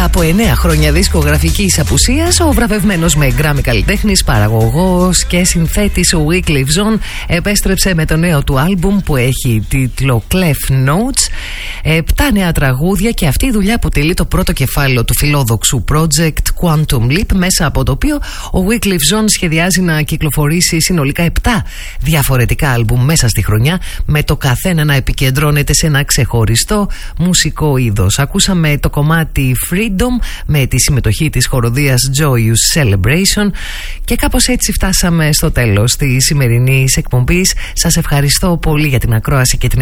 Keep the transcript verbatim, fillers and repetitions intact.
Μετά από εννέα χρόνια δισκογραφικής απουσίας, ο βραβευμένος με Grammy καλλιτέχνης, παραγωγός και συνθέτης ο Wyclef Jean επέστρεψε με το νέο του άλμπουμ που έχει τίτλο Clef Notes. Επτά νέα τραγούδια και αυτή η δουλειά αποτελεί το πρώτο κεφάλαιο του φιλόδοξου project Quantum Leap, μέσα από το οποίο ο Wyclef Jean σχεδιάζει να κυκλοφορήσει συνολικά επτά διαφορετικά άλμπουμ μέσα στη χρονιά, με το καθένα να επικεντρώνεται σε ένα ξεχωριστό μουσικό είδος. Ακούσαμε το κομμάτι Freedom με τη συμμετοχή της χοροδίας Joyous Celebration και κάπως έτσι φτάσαμε στο τέλος της σημερινής εκπομπής. Σας ευχαριστώ πολύ για την ακρόαση και την